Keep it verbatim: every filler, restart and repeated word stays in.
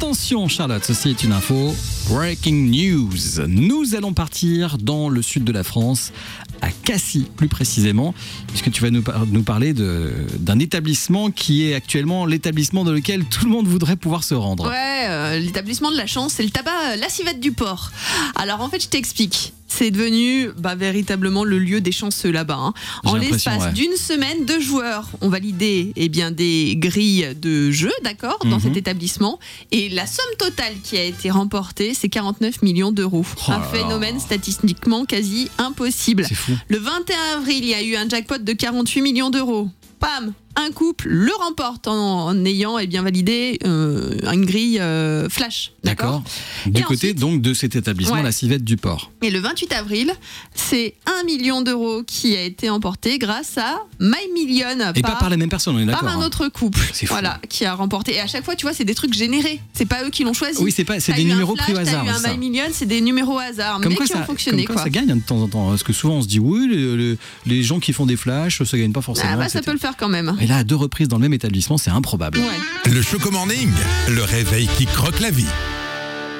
Attention Charlotte, ceci est une info. Breaking news. Nous allons partir dans le sud de la France, à Cassis plus précisément, puisque tu vas nous, par- nous parler de, d'un établissement qui est actuellement l'établissement dans lequel tout le monde voudrait pouvoir se rendre. Ouais, euh, l'établissement de la chance, c'est le tabac euh, La Civette du Port. Alors en fait, je t'explique. C'est devenu bah, véritablement le lieu des chanceux là-bas. Hein. En J'ai l'impression, l'espace ouais. d'une semaine, deux joueurs ont validé eh bien, des grilles de jeu, d'accord, dans Mhm. cet établissement. Et la somme totale qui a été remportée, c'est quarante-neuf millions d'euros. Oh un là phénomène là. statistiquement quasi impossible. C'est fou. Le vingt et un avril, il y a eu un jackpot de quarante-huit millions d'euros. Pam, un couple le remporte en, en ayant eh bien, validé euh, une grille euh, flash. D'accord, Du Et côté ensuite- donc de cet établissement, Ouais. la Civette du Port. Et le vingt-huit avril, c'est un million d'euros qui a été emporté grâce à My Million. Et pas par les mêmes personnes, on est par d'accord. un hein. autre couple, C'est fou. voilà, qui a remporté. Et à chaque fois, tu vois, c'est des trucs générés. C'est pas eux qui l'ont choisi. Oui, c'est pas, c'est T'as des eu un numéros flash, pris au hasard. T'as eu c'est un ça. My Million, c'est des numéros au hasard, Comme mais quoi, qui ça, ont fonctionné. comme quoi quoi. ça gagne hein, de temps en temps. Parce que souvent on se dit oui, le- le- les gens qui font des flashs, ça gagne pas forcément. Ah bah, ça et cetera. peut le faire quand même. Et là, à deux reprises dans le même établissement, c'est improbable. Ouais. Le Choco Morning, le réveil qui croque la vie.